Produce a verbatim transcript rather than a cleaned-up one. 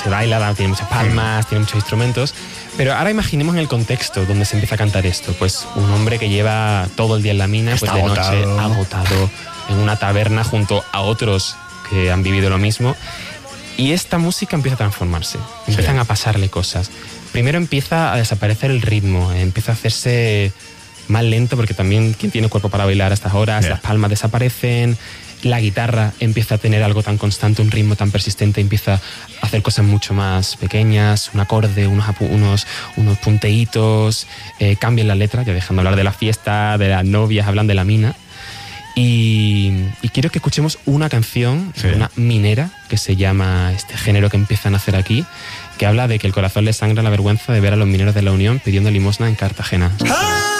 se baila, tiene muchas palmas, tiene muchos instrumentos. Pero ahora imaginemos en el contexto donde se empieza a cantar esto. Pues un hombre que lleva todo el día en la mina, Está pues de agotado. noche, agotado, en una taberna junto a otros que han vivido lo mismo. Y esta música empieza a transformarse, empiezan Sí. a pasarle cosas. Primero empieza a desaparecer el ritmo, empieza a hacerse más lento, porque también quien tiene cuerpo para bailar a estas horas, Yeah. las palmas desaparecen, la guitarra empieza a tener algo tan constante, un ritmo tan persistente, empieza a hacer cosas mucho más pequeñas, un acorde, unos, apu- unos, unos punteitos, eh, cambian la letra, ya dejando hablar de la fiesta, de las novias, hablan de la mina. Y, y quiero que escuchemos una canción, Sí. una minera, que se llama este género que empiezan a hacer aquí, que habla de que el corazón le sangra la vergüenza de ver a los mineros de la Unión pidiendo limosna en Cartagena.